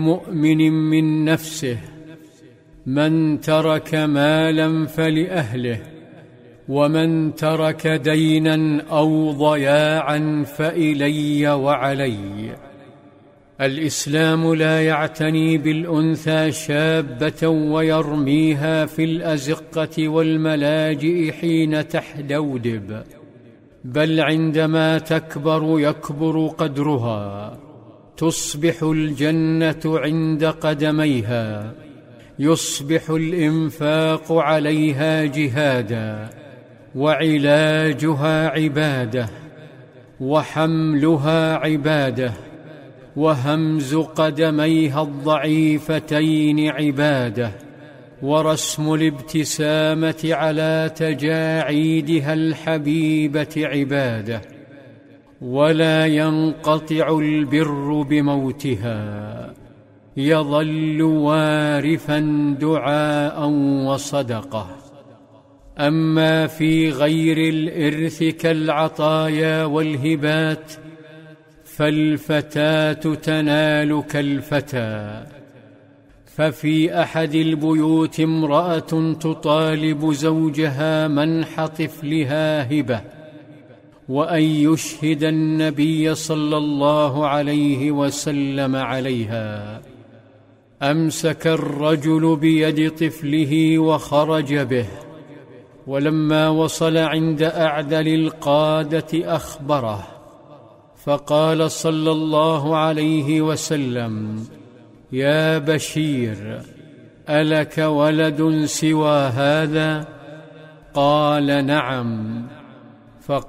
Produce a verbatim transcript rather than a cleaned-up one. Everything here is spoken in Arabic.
مؤمن من نفسه: من ترك مالا فلأهله، ومن ترك دينا أو ضياعا فإلي وعلي. الإسلام لا يعتني بالأنثى شابة ويرميها في الأزقة والملاجئ حين تحدودب، بل عندما تكبر يكبر قدرها، تصبح الجنة عند قدميها، يصبح الإنفاق عليها جهادا، وعلاجها عبادة، وحملها عبادة، وهمز قدميها الضعيفتين عبادة، ورسم الابتسامة على تجاعيدها الحبيبة عبادة، ولا ينقطع البر بموتها، يظل وارثا دعاء وصدقة. أما في غير الإرث كالعطايا والهبات فالفتاة تنال كالفتى. ففي أحد البيوت امرأة تطالب زوجها منح طفلها هبة، وأن يشهد النبي صلى الله عليه وسلم عليها. أمسك الرجل بيد طفله وخرج به، ولما وصل عند أعدل القادة أخبره، فقال صلى الله عليه وسلم: يا بشير، ألك ولد سوى هذا؟ قال: نعم.